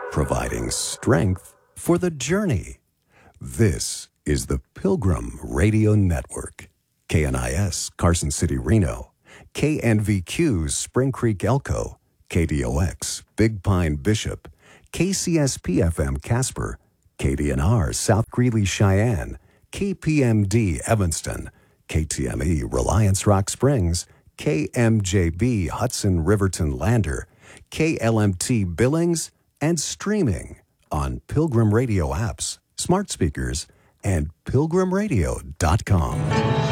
providing strength for the journey. This is the Pilgrim Radio Network. KNIS, Carson City, Reno. KNVQ, Spring Creek, Elko. KDOX, Big Pine, Bishop. KCSP-FM, Casper. KDNR, South Greeley, Cheyenne. KPMD, Evanston. KTME, Reliance Rock Springs. KMJB, Hudson, Riverton, Lander. KLMT, Billings, and streaming on Pilgrim Radio apps, smart speakers, and pilgrimradio.com.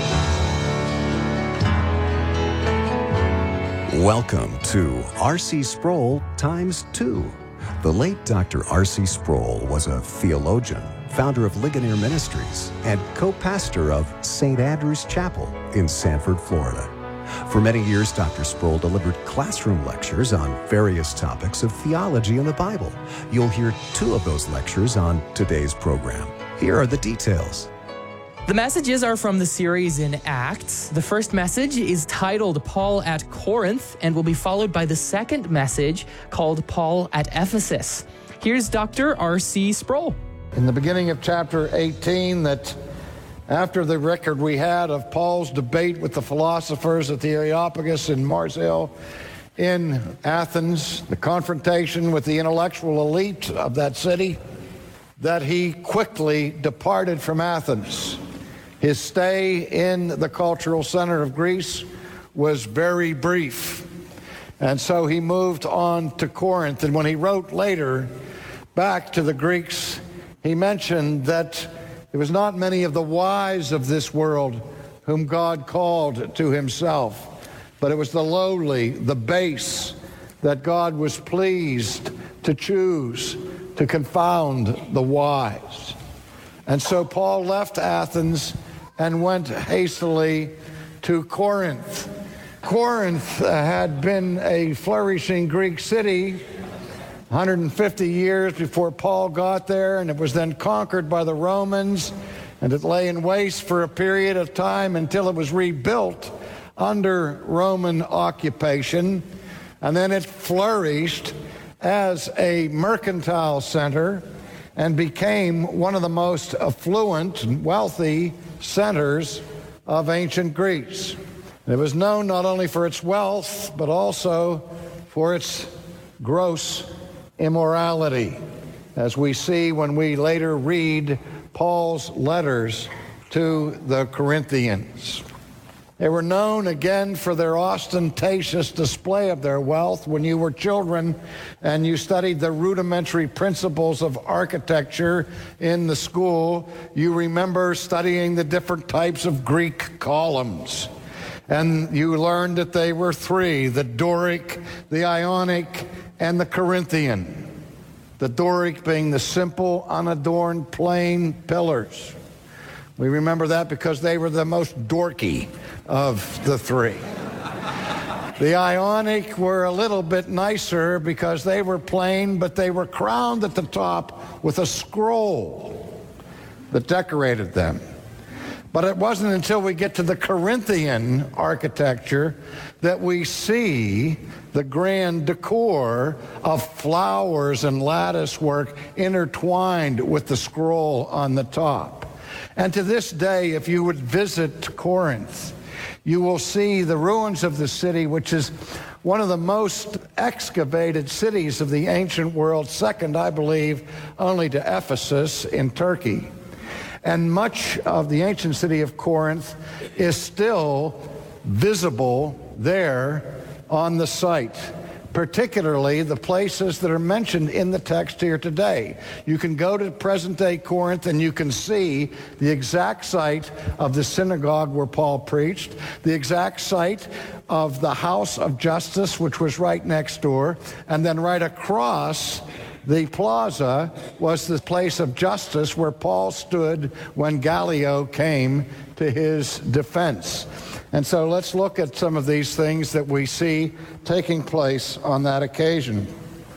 Welcome to R.C. Sproul Times 2. The late Dr. R.C. Sproul was a theologian, founder of Ligonier Ministries, and co-pastor of St. Andrew's Chapel in Sanford, Florida. For many years, Dr. Sproul delivered classroom lectures on various topics of theology and the Bible. You'll hear 2 of those lectures on today's program. Here are the details. The messages are from the series in Acts. The first message is titled Paul at Corinth and will be followed by the second message called Paul at Ephesus. Here's Dr. R.C. Sproul. In the beginning of chapter 18, that after the record we had of Paul's debate with the philosophers at the Areopagus in Mars Hill in Athens, the confrontation with the intellectual elite of that city, that he quickly departed from Athens. His stay in the cultural center of Greece was very brief. And so he moved on to Corinth. And when he wrote later back to the Greeks, he mentioned that there was not many of the wise of this world whom God called to himself, but it was the lowly, the base, that God was pleased to choose to confound the wise. And so Paul left Athens and went hastily to Corinth. Corinth had been a flourishing Greek city 150 years before Paul got there, and it was then conquered by the Romans, and it lay in waste for a period of time until it was rebuilt under Roman occupation, and then it flourished as a mercantile center and became one of the most affluent and wealthy centers of ancient Greece. It was known not only for its wealth, but also for its gross immorality, as we see when we later read Paul's letters to the Corinthians. They were known again for their ostentatious display of their wealth. When you were children and you studied the rudimentary principles of architecture in the school, you remember studying the different types of Greek columns. And you learned that they were 3, the Doric, the Ionic, and the Corinthian. The Doric being the simple, unadorned, plain pillars. We remember that because they were the most dorky of the 3. The Ionic were a little bit nicer because they were plain, but they were crowned at the top with a scroll that decorated them. But it wasn't until we get to the Corinthian architecture that we see the grand decor of flowers and lattice work intertwined with the scroll on the top. And to this day, if you would visit Corinth, you will see the ruins of the city, which is one of the most excavated cities of the ancient world, second, I believe, only to Ephesus in Turkey. And much of the ancient city of Corinth is still visible there on the site, particularly the places that are mentioned in the text here today. You can go to present-day Corinth and you can see the exact site of the synagogue where Paul preached, the exact site of the house of Justus, which was right next door, and then right across the plaza was the place of Justus where Paul stood when Gallio came to his defense. And so let's look at some of these things that we see taking place on that occasion.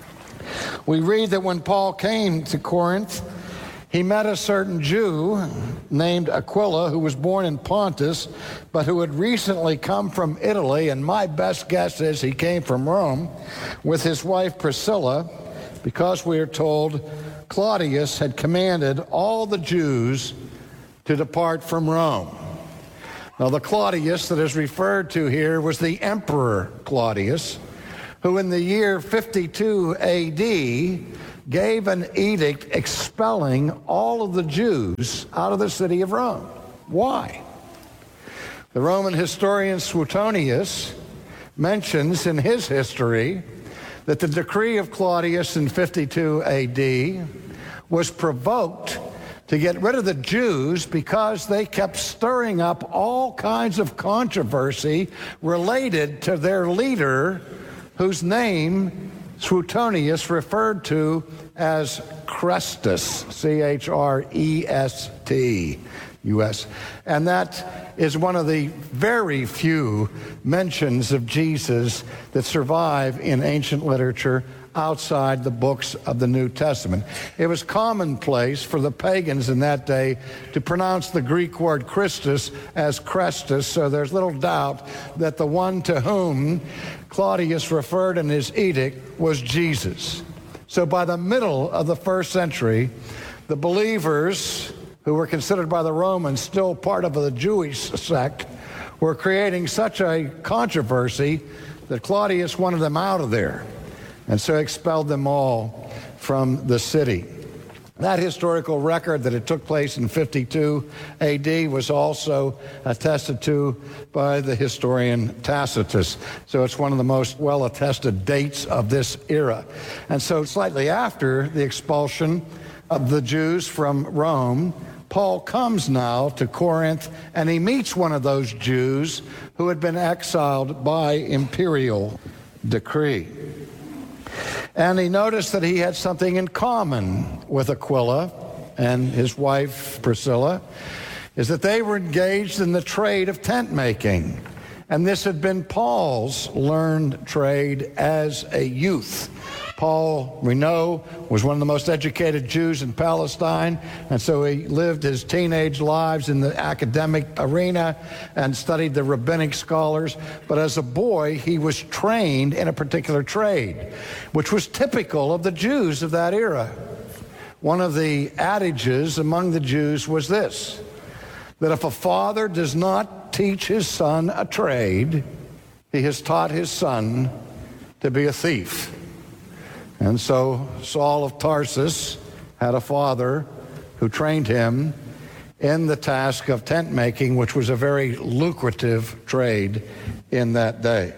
We read that when Paul came to Corinth, he met a certain Jew named Aquila who was born in Pontus, but who had recently come from Italy, and my best guess is he came from Rome, with his wife Priscilla. because we are told Claudius had commanded all the Jews to depart from Rome. Now, the Claudius that is referred to here was the Emperor Claudius, who in the year 52 A.D. gave an edict expelling all of the Jews out of the city of Rome. Why? The Roman historian Suetonius mentions in his history that the decree of Claudius in 52 A.D. was provoked to get rid of the Jews because they kept stirring up all kinds of controversy related to their leader, whose name Suetonius referred to as Chrestus, C-H-R-E-S-T-U-S. And that is one of the very few mentions of Jesus that survive in ancient literature outside the books of the New Testament. It was commonplace for the pagans in that day to pronounce the Greek word Christus as Chrestus, so there's little doubt that the one to whom Claudius referred in his edict was Jesus. So by the middle of the first century, the believers who were considered by the Romans still part of the Jewish sect were creating such a controversy that Claudius wanted them out of there, and so expelled them all from the city. That historical record that it took place in 52 A.D. was also attested to by the historian Tacitus. So it's one of the most well-attested dates of this era. And so slightly after the expulsion of the Jews from Rome, Paul comes now to Corinth, and he meets one of those Jews who had been exiled by imperial decree. And he noticed that he had something in common with Aquila and his wife Priscilla, is that they were engaged in the trade of tent making. And this had been Paul's learned trade as a youth. Paul, we know, was one of the most educated Jews in Palestine, and so he lived his teenage lives in the academic arena and studied the rabbinic scholars. But as a boy, he was trained in a particular trade, which was typical of the Jews of that era. One of the adages among the Jews was this, that if a father does not teach his son a trade, he has taught his son to be a thief. And so Saul of Tarsus had a father who trained him in the task of tent making, which was a very lucrative trade in that day.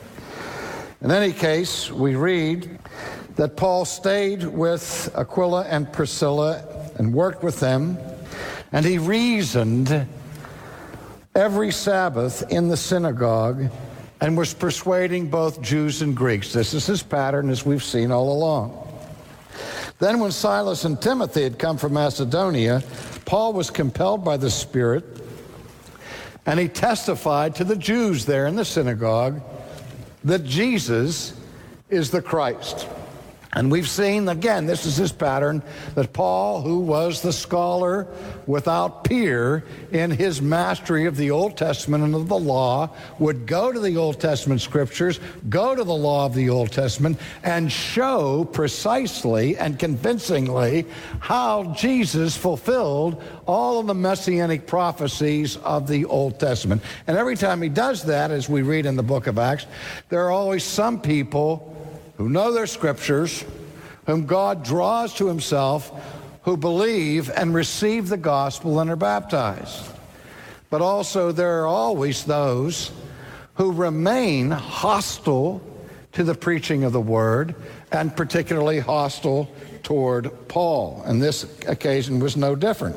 In any case, we read that Paul stayed with Aquila and Priscilla and worked with them, and he reasoned every Sabbath in the synagogue and was persuading both Jews and Greeks. This is his pattern, as we've seen all along. Then when Silas and Timothy had come from Macedonia, Paul was compelled by the Spirit, and he testified to the Jews there in the synagogue that Jesus is the Christ. And we've seen, again, this is his pattern, that Paul, who was the scholar without peer in his mastery of the Old Testament and of the law, would go to the Old Testament scriptures, go to the law of the Old Testament, and show precisely and convincingly how Jesus fulfilled all of the messianic prophecies of the Old Testament. And every time he does that, as we read in the book of Acts, there are always some people who know their scriptures, whom God draws to himself, who believe and receive the gospel and are baptized. But also there are always those who remain hostile to the preaching of the word, and particularly hostile toward Paul. And this occasion was no different.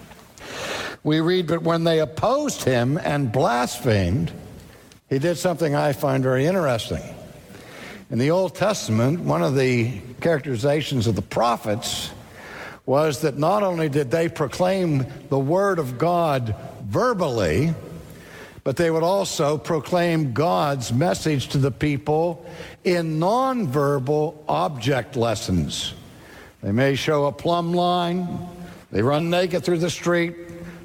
We read, but when they opposed him and blasphemed, he did something I find very interesting. In the Old Testament, one of the characterizations of the prophets was that not only did they proclaim the word of God verbally, but they would also proclaim God's message to the people in nonverbal object lessons. They may show a plumb line, they run naked through the street,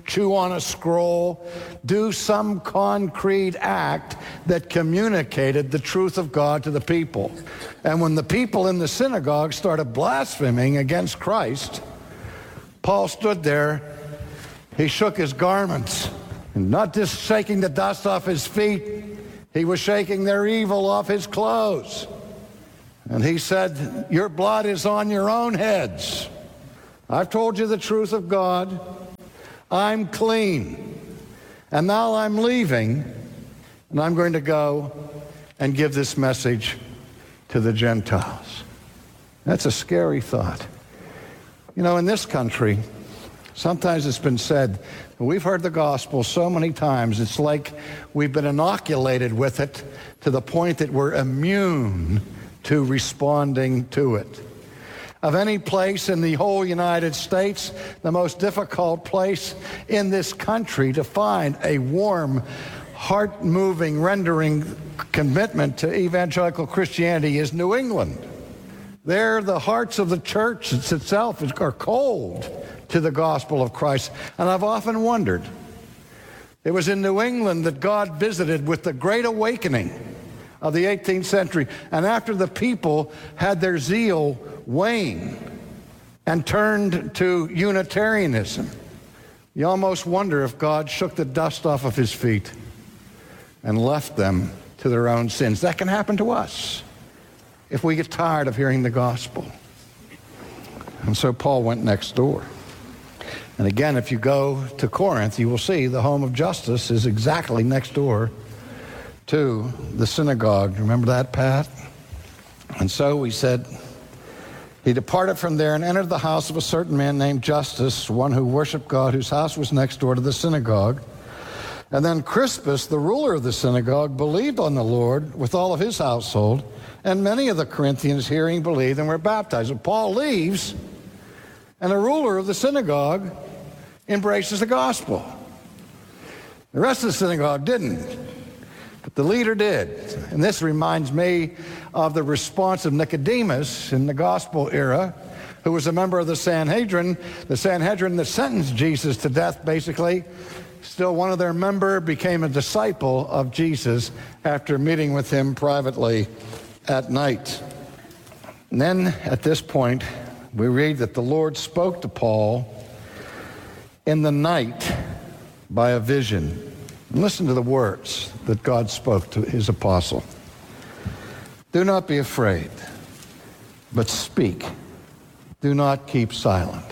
chew on a scroll, do some concrete act that communicated the truth of God to the people. And when the people in the synagogue started blaspheming against Christ, Paul stood there, he shook his garments, and not just shaking the dust off his feet, he was shaking their evil off his clothes. And he said, your blood is on your own heads. I've told you the truth of God. I'm clean. And now I'm leaving, and I'm going to go and give this message to the Gentiles. That's a scary thought. You know, in this country, sometimes it's been said, we've heard the gospel so many times, it's like we've been inoculated with it to the point that we're immune to responding to it. Of any place in the whole United States, the most difficult place in this country to find a warm, heart-moving, rendering commitment to evangelical Christianity is New England. There, the hearts of the church itself are cold to the gospel of Christ. And I've often wondered, it was in New England that God visited with the Great Awakening of the 18th century. And after the people had their zeal wane and turned to Unitarianism, you almost wonder if God shook the dust off of his feet and left them to their own sins. That can happen to us if we get tired of hearing the gospel. And so Paul went next door. And again, if you go to Corinth, you will see the home of Justus is exactly next door to the synagogue. Remember that, Pat? And so he said, he departed from there and entered the house of a certain man named Justus, one who worshiped God, whose house was next door to the synagogue. And then Crispus, the ruler of the synagogue, believed on the Lord with all of his household, and many of the Corinthians hearing believed and were baptized. And Paul leaves, and the ruler of the synagogue embraces the gospel. The rest of the synagogue didn't, but the leader did. And this reminds me of the response of Nicodemus in the gospel era, who was a member of the Sanhedrin that sentenced Jesus to death, basically. Still one of their members became a disciple of Jesus after meeting with him privately at night. And then at this point, we read that the Lord spoke to Paul in the night by a vision. And listen to the words that God spoke to his apostle. Do not be afraid, but speak. Do not keep silent.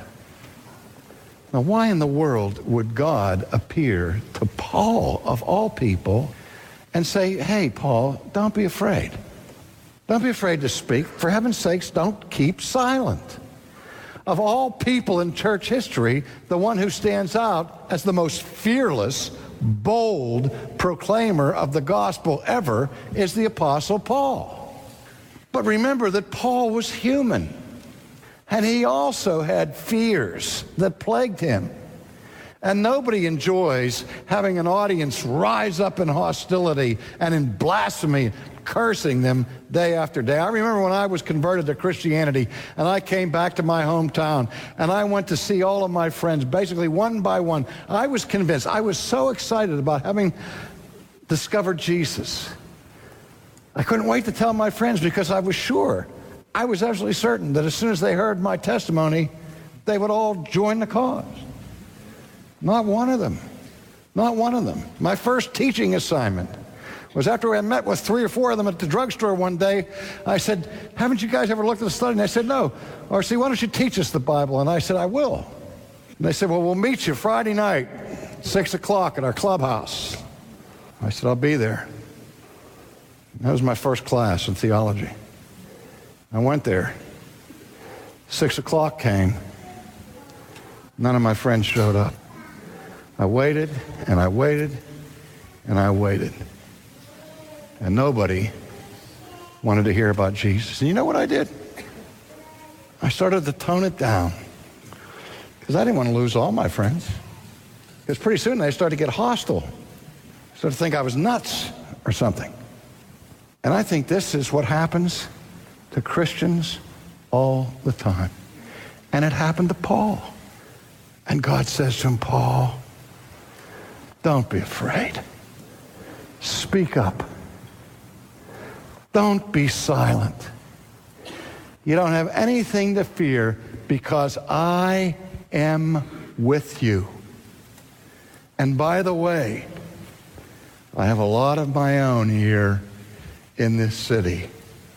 Now, why in the world would God appear to Paul, of all people, and say, hey, Paul, don't be afraid. Don't be afraid to speak. For heaven's sakes, don't keep silent. Of all people in church history, the one who stands out as the most fearless, bold proclaimer of the gospel ever is the Apostle Paul. But remember that Paul was human, and he also had fears that plagued him. And nobody enjoys having an audience rise up in hostility and in blasphemy, cursing them day after day. I remember when I was converted to Christianity and I came back to my hometown and I went to see all of my friends, basically one by one. I was convinced, I was so excited about having discovered Jesus. I couldn't wait to tell my friends because I was sure, I was absolutely certain that as soon as they heard my testimony, they would all join the cause. Not one of them. Not one of them. My first teaching assignment was after I met with 3 or 4 of them at the drugstore one day. I said, haven't you guys ever looked at the study? And they said, no. R.C., why don't you teach us the Bible? And I said, I will. And they said, well, we'll meet you Friday night, 6 o'clock at our clubhouse. I said, I'll be there. That was my first class in theology. I went there. 6 o'clock came. None of my friends showed up. I waited, and I waited, and I waited. And nobody wanted to hear about Jesus. And you know what I did? I started to tone it down because I didn't want to lose all my friends. Because pretty soon they started to get hostile. Started to think I was nuts or something. And I think this is what happens to Christians all the time. And it happened to Paul. And God says to him, Paul, Don't be afraid. Speak up. Don't be silent. You don't have anything to fear because I am with you. And by the way, I have a lot of my own here in this city.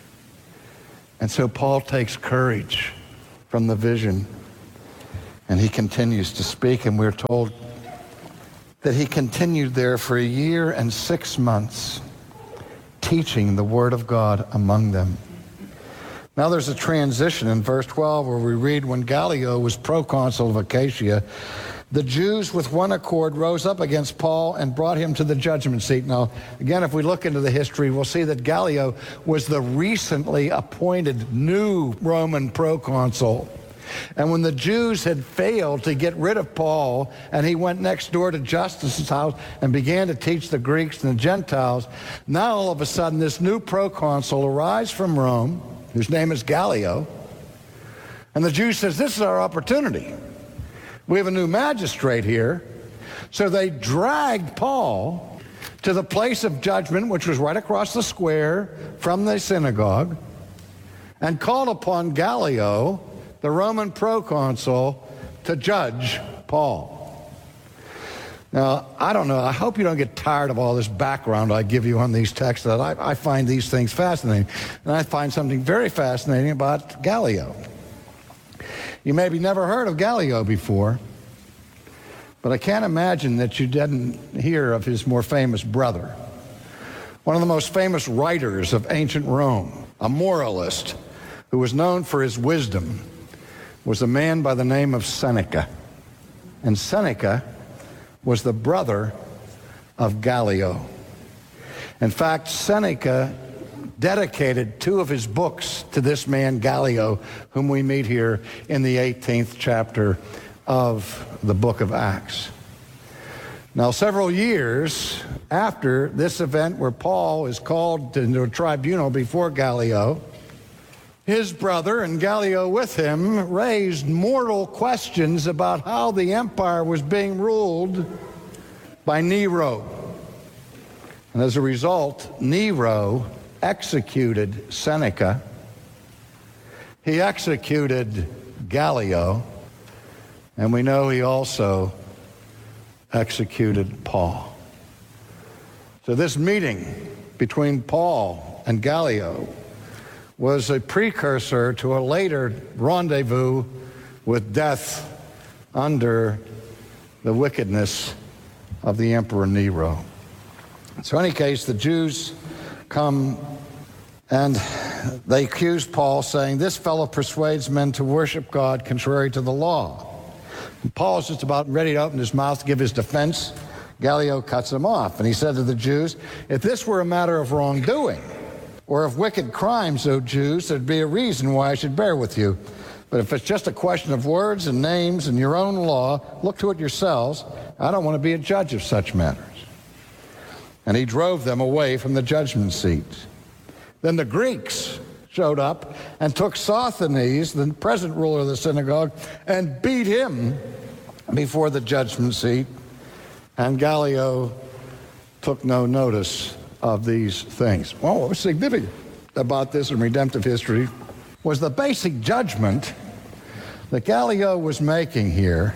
And so Paul takes courage from the vision, and he continues to speak, and we're told that he continued there for 1 year and 6 months, teaching the word of God among them. Now there's a transition in verse 12 where we read, when Gallio was proconsul of Achaia, the Jews with one accord rose up against Paul and brought him to the judgment seat. Now, again, if we look into the history, we'll see that Gallio was the recently appointed new Roman proconsul. And when the Jews had failed to get rid of Paul, and he went next door to Justus's house and began to teach the Greeks and the Gentiles, now all of a sudden this new proconsul arrives from Rome, whose name is Gallio, and the Jew says, this is our opportunity. We have a new magistrate here. So they dragged Paul to the place of judgment, which was right across the square from the synagogue, and called upon Gallio, the Roman proconsul, to judge Paul. Now, I don't know. I hope you don't get tired of all this background I give you on these texts. That I find these things fascinating. And I find something very fascinating about Gallio. You maybe never heard of Gallio before, but I can't imagine that you didn't hear of his more famous brother. One of the most famous writers of ancient Rome, a moralist who was known for his wisdom, was a man by the name of Seneca. And Seneca was the brother of Gallio. In fact, Seneca dedicated 2 of his books to this man Gallio, whom we meet here in the 18th chapter of the book of Acts. Now, several years after this event where Paul is called into a tribunal before Gallio, his brother and Gallio with him raised mortal questions about how the empire was being ruled by Nero. And as a result, Nero executed Seneca. He executed Gallio, and we know he also executed Paul. So this meeting between Paul and Gallio was a precursor to a later rendezvous with death under the wickedness of the Emperor Nero. So in any case, the Jews come and they accuse Paul, saying, this fellow persuades men to worship God contrary to the law. And Paul's just about ready to open his mouth to give his defense. Gallio cuts him off, and he said to the Jews, if this were a matter of wrongdoing or of wicked crimes, O Jews, there'd be a reason why I should bear with you. But if it's just a question of words and names and your own law, look to it yourselves. I don't want to be a judge of such matters. And he drove them away from the judgment seat. Then the Greeks showed up and took Sosthenes, the present ruler of the synagogue, and beat him before the judgment seat. And Gallio took no notice of these things. Well, what was significant about this in redemptive history was the basic judgment that Gallio was making here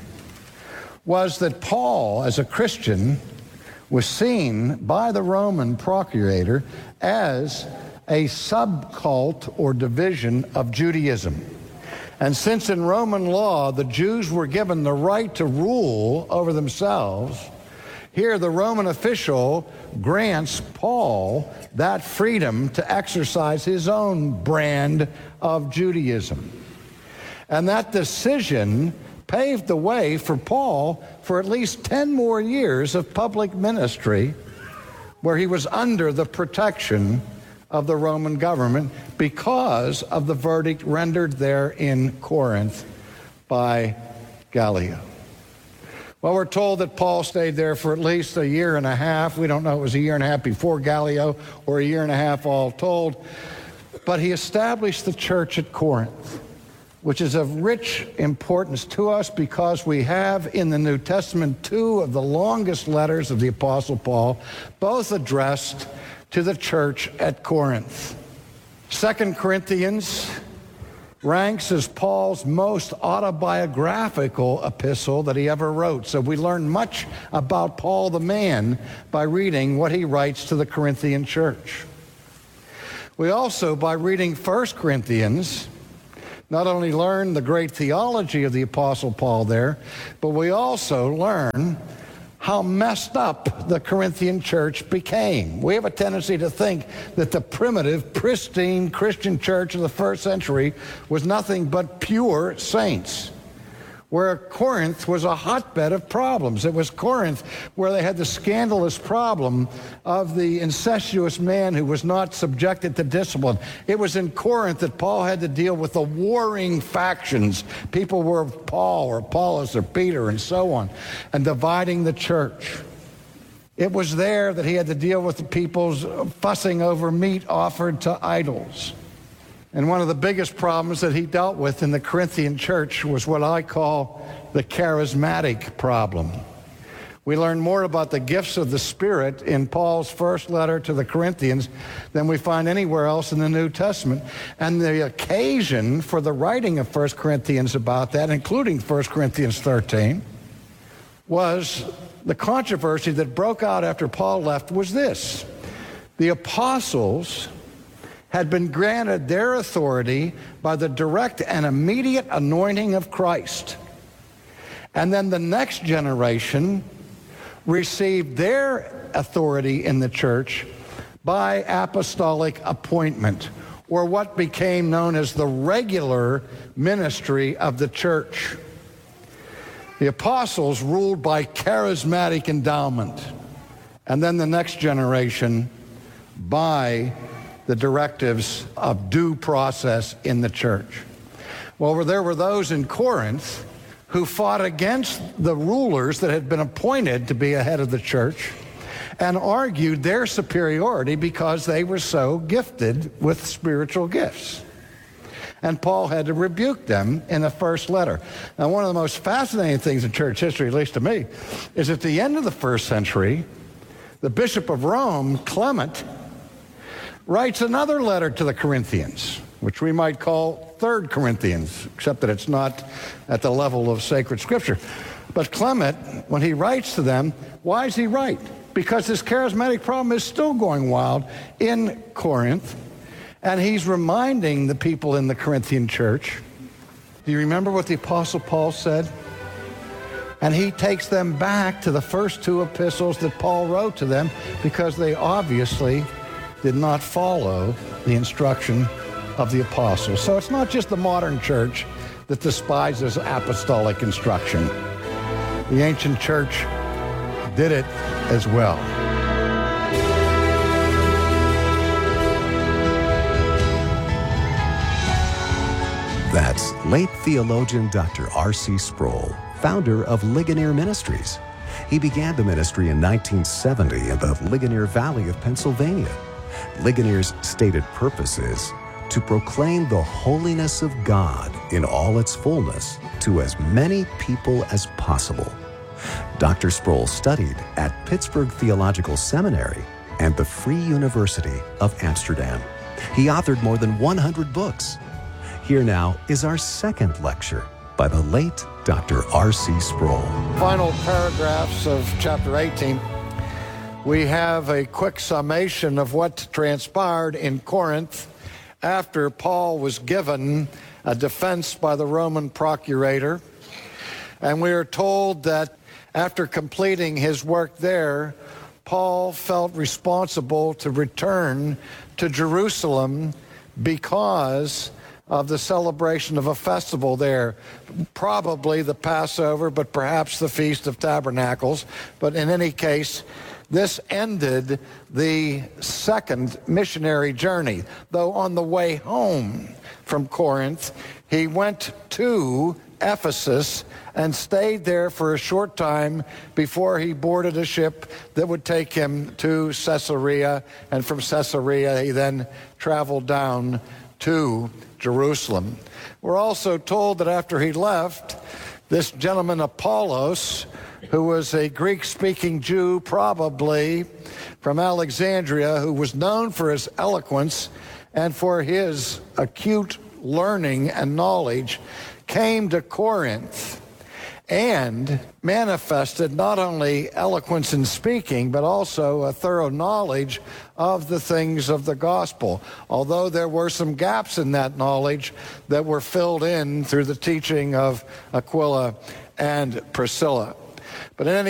was that Paul, as a Christian, was seen by the Roman procurator as a subcult or division of Judaism. And since in Roman law the Jews were given the right to rule over themselves, here the Roman official grants Paul that freedom to exercise his own brand of Judaism. And that decision paved the way for Paul for at least 10 more years of public ministry where he was under the protection of the Roman government because of the verdict rendered there in Corinth by Gallio. Well, we're told that Paul stayed there for at least 1.5 years. We don't know if it was 1.5 years before Gallio or 1.5 years all told. But he established the church at Corinth, which is of rich importance to us because we have in the New Testament two of the longest letters of the Apostle Paul, both addressed to the church at Corinth. 2 Corinthians ranks as Paul's most autobiographical epistle that he ever wrote. So we learn much about Paul the man by reading what he writes to the Corinthian church. We also, by reading 1 Corinthians, not only learn the great theology of the Apostle Paul there, but we also learn how messed up the Corinthian church became. We have a tendency to think that the primitive, pristine Christian church of the first century was nothing but pure saints, where Corinth was a hotbed of problems. It was Corinth where they had the scandalous problem of the incestuous man who was not subjected to discipline. It was in Corinth that Paul had to deal with the warring factions. People were Paul or Apollos or Peter and so on, and dividing the church. It was there that he had to deal with the people's fussing over meat offered to idols. And one of the biggest problems that he dealt with in the Corinthian church was what I call the charismatic problem. We learn more about the gifts of the Spirit in Paul's first letter to the Corinthians than we find anywhere else in the New Testament. And the occasion for the writing of 1 Corinthians about that, including 1 Corinthians 13, was the controversy that broke out after Paul left was this. The apostles had been granted their authority by the direct and immediate anointing of Christ. And then the next generation received their authority in the church by apostolic appointment, or what became known as the regular ministry of the church. The apostles ruled by charismatic endowment, and then the next generation by the directives of due process in the church. Well, there were those in Corinth who fought against the rulers that had been appointed to be ahead of the church and argued their superiority because they were so gifted with spiritual gifts. And Paul had to rebuke them in the first letter. Now, one of the most fascinating things in church history, at least to me, is at the end of the first century, the Bishop of Rome, Clement, writes another letter to the Corinthians, which we might call 3 Corinthians, except that it's not at the level of sacred scripture. But Clement, when he writes to them, why does he write? Because this charismatic problem is still going wild in Corinth, and he's reminding the people in the Corinthian church. Do you remember what the Apostle Paul said? And he takes them back to the first two epistles that Paul wrote to them because they obviously did not follow the instruction of the apostles. So it's not just the modern church that despises apostolic instruction. The ancient church did it as well. That's late theologian Dr. R.C. Sproul, founder of Ligonier Ministries. He began the ministry in 1970 in the Ligonier Valley of Pennsylvania. Ligonier's stated purpose is to proclaim the holiness of God in all its fullness to as many people as possible. Dr. Sproul studied at Pittsburgh Theological Seminary and the Free University of Amsterdam. He authored more than 100 books. Here now is our second lecture by the late Dr. R.C. Sproul. Final paragraphs of chapter 18. We have a quick summation of what transpired in Corinth after Paul was given a defense by the Roman procurator. And we are told that after completing his work there, Paul felt responsible to return to Jerusalem because of the celebration of a festival there, probably the Passover, but perhaps the Feast of Tabernacles. But in any case, this ended the second missionary journey, though on the way home from Corinth, he went to Ephesus and stayed there for a short time before he boarded a ship that would take him to Caesarea, and from Caesarea he then traveled down to Jerusalem. We're also told that after he left, this gentleman Apollos, who was a Greek-speaking Jew, probably from Alexandria, who was known for his eloquence and for his acute learning and knowledge, came to Corinth and manifested not only eloquence in speaking, but also a thorough knowledge of the things of the gospel, although there were some gaps in that knowledge that were filled in through the teaching of Aquila and Priscilla. But in any